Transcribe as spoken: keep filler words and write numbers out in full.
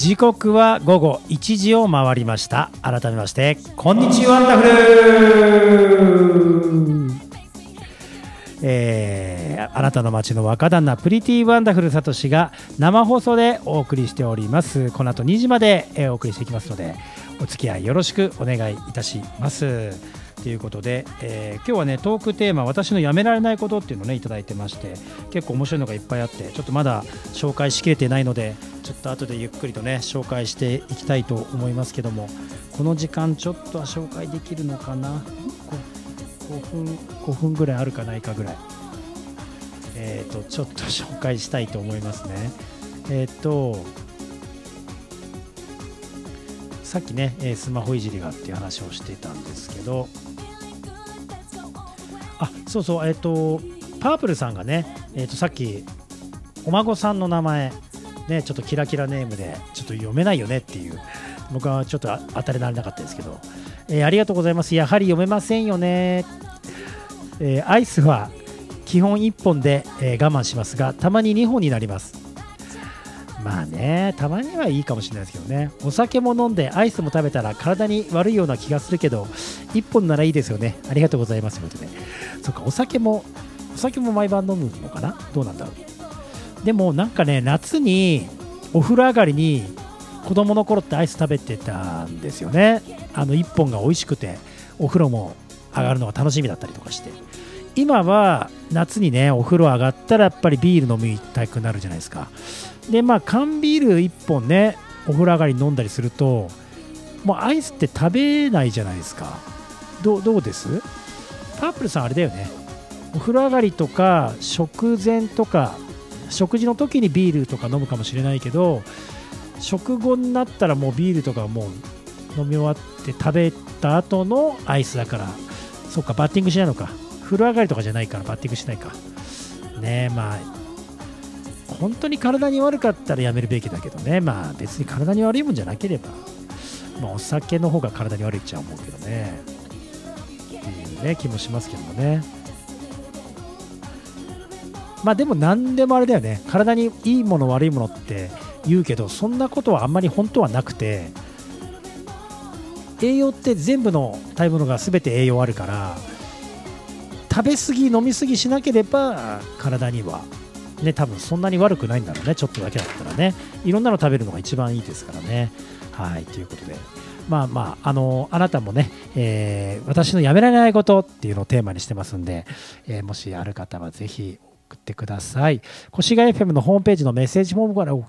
時刻は午後いちじを回りました。改めましてこんにちはワンダフル、えー、あなたの街の若旦那プリティワンダフルサトシが生放送でお送りしております。この後にじまでお送りしていきますのでお付き合いよろしくお願いいたしますということで、えー、今日はねトークテーマ私のやめられないことっていうのをねいただいてまして、結構面白いのがいっぱいあって、ちょっとまだ紹介しきれてないのでちょっと後でゆっくりとね紹介していきたいと思いますけども、この時間ちょっとは紹介できるのかな。 ご, ご分ごふんぐらいあるかないかぐらい、えーとちょっと紹介したいと思いますね。えっ、ー、とさっきねスマホいじりがっていう話をしてたんですけど、あ、そうそう、えっ、ー、とパープルさんがね、えー、とさっきお孫さんの名前ねちょっとキラキラネームでちょっと読めないよねっていう、僕はちょっと当たり慣れなかったですけど、えー、ありがとうございます。やはり読めませんよね、えー、アイスは基本いっぽんで、えー、我慢しますがたまににほんになります。まあね、たまにはいいかもしれないですけどね。お酒も飲んでアイスも食べたら体に悪いような気がするけどいっぽんならいいですよね。ありがとうございますということで、そうか、お酒もお酒も毎晩飲むのかな、どうなんだろう。でもなんかね、夏にお風呂上がりに子供の頃ってアイス食べてたんですよね。あのいっぽんが美味しくてお風呂も上がるのが楽しみだったりとかして、今は夏にねお風呂上がったらやっぱりビール飲みたくなるじゃないですか。でまあ缶ビールいっぽんねお風呂上がりに飲んだりするともうアイスって食べないじゃないですか。どう、どうです？パープルさんあれだよね、お風呂上がりとか食前とか食事の時にビールとか飲むかもしれないけど、食後になったらもうビールとかもう飲み終わって食べた後のアイスだから、そっか、バッティングしないのか。風呂上がりとかじゃないからバッティングしないかね。えまあ本当に体に悪かったらやめるべきだけどね、まあ別に体に悪いもんじゃなければ、まあ、お酒の方が体に悪いっちゃ思うけどねっていうね気もしますけどもね。まあでも何でもあれだよね、体にいいもの悪いものって言うけどそんなことはあんまり本当はなくて、栄養って全部の食べ物が全て栄養あるから、食べ過ぎ飲み過ぎしなければ体にはね多分そんなに悪くないんだろうね。ちょっとだけだったらね、いろんなの食べるのが一番いいですからね。はい、ということでまあまああのあなたもね、えー、私のやめられないことっていうのをテーマにしてますんで、えー、もしある方はぜひ送ってください。越谷 エフエム のホームページのメッセージフォームから送